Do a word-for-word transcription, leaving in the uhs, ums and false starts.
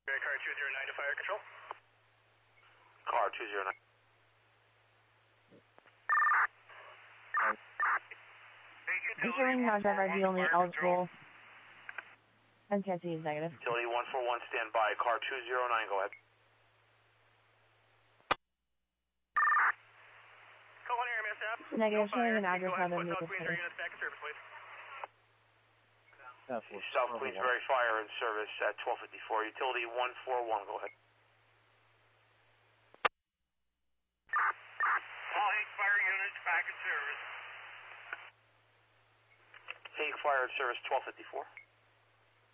Car two zero nine to fire control. Car two zero nine. Issuing non-driver I D only eligible. M T S E is negative. Utility one four one, stand by. Car two zero nine, go ahead. Call one air M S F. Negative, showing an address of the vehicle. Units back in service, please. South Queensbury Fire in service at twelve fifty-four. Utility one four one, go ahead. All Hague Fire units back in service. Hague Fire in service twelve fifty-four.